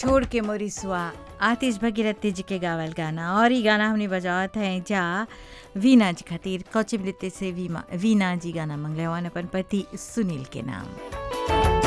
छोड़ के मोरिसवा, आतिश भगीरथी जी के गावल गाना। और ये गाना हमने बजावत है जा वीना जी खातिर। कौचिमलिते से वीना जी गाना मंगले वन अपन पति सुनील के नाम।